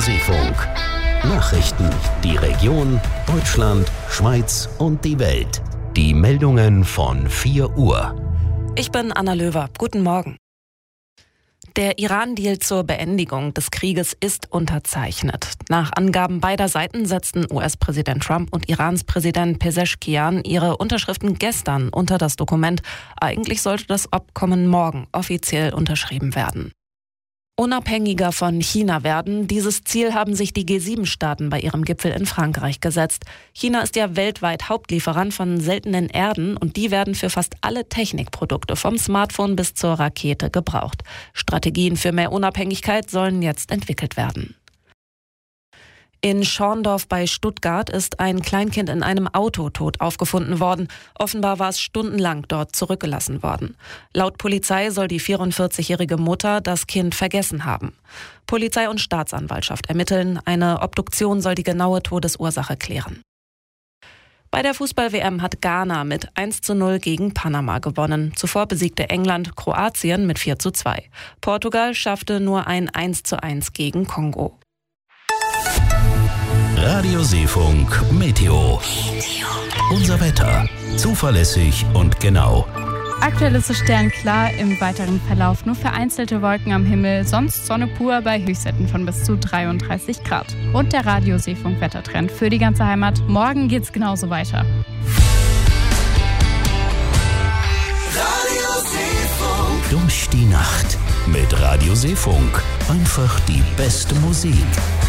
Seefunk. Nachrichten, die Region, Deutschland, Schweiz und die Welt. Die Meldungen von 4 Uhr. Ich bin Anna Löwer. Guten Morgen. Der Iran-Deal zur Beendigung des Krieges ist unterzeichnet. Nach Angaben beider Seiten setzten US-Präsident Trump und Irans Präsident Pezeshkian ihre Unterschriften gestern unter das Dokument. Eigentlich sollte das Abkommen morgen offiziell unterschrieben werden. Unabhängiger von China werden. Dieses Ziel haben sich die G7-Staaten bei ihrem Gipfel in Frankreich gesetzt. China ist ja weltweit Hauptlieferant von seltenen Erden und die werden für fast alle Technikprodukte, vom Smartphone bis zur Rakete, gebraucht. Strategien für mehr Unabhängigkeit sollen jetzt entwickelt werden. In Schorndorf bei Stuttgart ist ein Kleinkind in einem Auto tot aufgefunden worden. Offenbar war es stundenlang dort zurückgelassen worden. Laut Polizei soll die 44-jährige Mutter das Kind vergessen haben. Polizei und Staatsanwaltschaft ermitteln. Eine Obduktion soll die genaue Todesursache klären. Bei der Fußball-WM hat Ghana mit 1:0 gegen Panama gewonnen. Zuvor besiegte England Kroatien mit 4:2. Portugal schaffte nur ein 1:1 gegen Kongo. Radio Seefunk Meteo. Unser Wetter. Zuverlässig und genau. Aktuell ist es sternklar, im weiteren Verlauf nur vereinzelte Wolken am Himmel, sonst Sonne pur bei Höchstwerten von bis zu 33 Grad. Und der Radio Seefunk Wettertrend für die ganze Heimat. Morgen geht's genauso weiter. Radio Seefunk. Durch die Nacht mit Radio Seefunk. Einfach die beste Musik.